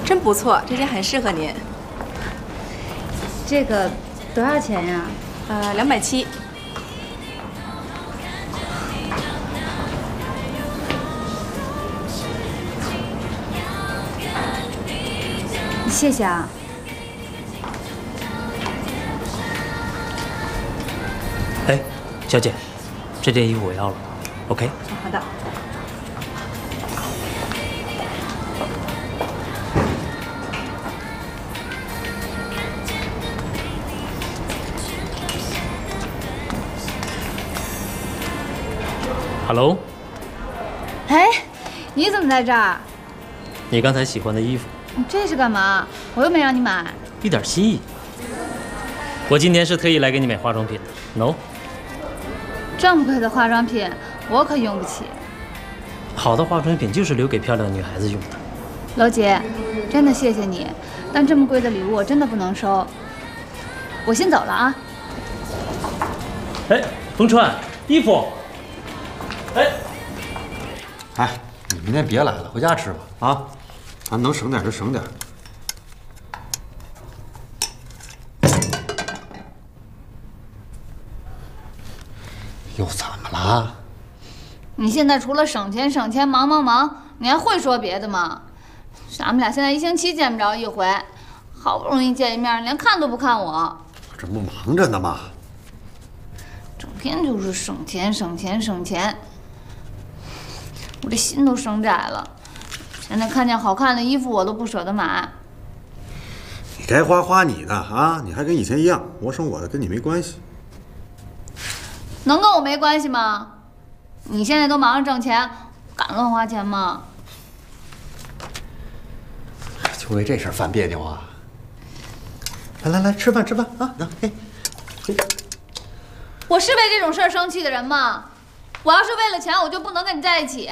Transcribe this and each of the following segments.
真不错，这件很适合您。 这个多少钱呀 ？270。 谢谢啊。 哎，小姐，这件衣服我要了 ，OK？ 好的。 Hello。 哎，你怎么在这儿？ 你刚才喜欢的衣服。 这是干嘛？我又没让你买。 一点心意。我今天是特意来给你买化妆品的。No。 这么贵的化妆品，我可用不起。 好的化妆品就是留给漂亮女孩子用的。 楼姐，真的谢谢你，但这么贵的礼物我真的不能收。我先走了啊。 哎，冯川，衣服。 哎，你明天别来了，回家吃吧啊。咱能省点就省点。又怎么了？ 你现在除了省钱，忙，你还会说别的吗？咱们俩现在1星期见不着一回，好不容易见一面，连看都不看我。 我这不忙着呢吗？ 整天就是省钱，我这心都生窄了。现在看见好看的衣服，我都不舍得买。 你该花你的啊，你还跟以前一样，我省我的，跟你没关系。 能跟我没关系吗？你现在都忙着挣钱，敢乱花钱吗？ 就为这事儿犯别扭啊？来，吃饭啊！嘿。 我是为这种事儿生气的人吗？我要是为了钱，我就不能跟你在一起。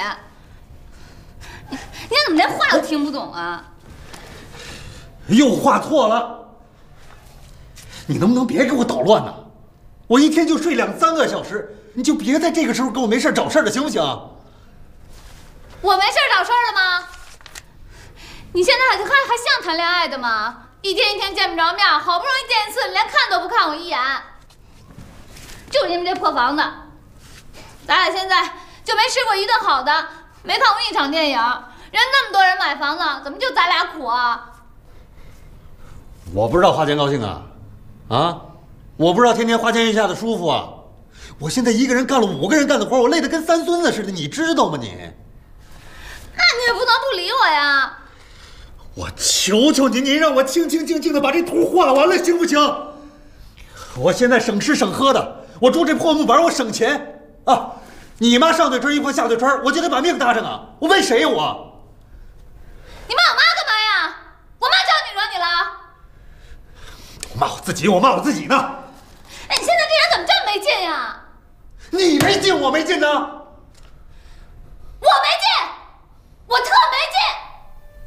你怎么连话都听不懂啊？ 又话错了，你能不能别给我捣乱呢？我一天就睡2、3个小时，你就别在这个时候跟我没事找事儿了，行不行？ 我没事找事儿了吗？你现在还像谈恋爱的吗？一天见不着面，好不容易见一次，连看都不看我一眼。就你们这破房子，咱俩现在就没吃过一顿好的，没看过一场电影，人那么多人买房子，怎么就咱俩苦啊？ 我不知道花钱高兴啊，我不知道天天花前月下的舒服啊！我现在一个人干了5个人干的活，我累得跟3孙子似的，你知道吗你？ 那你也不能不理我呀！ 我求求您让我清静的把这图画完了，行不行？我现在省吃省喝的，我住这破木板，我省钱啊！你妈上对春一碰下对春，我就得把命搭上啊！我为谁呀我？ 你骂我妈干嘛呀？我妈招你惹你了？ 我骂我自己呢！ 哎，你现在这人怎么这么没劲呀？ 你没劲，我没劲呢！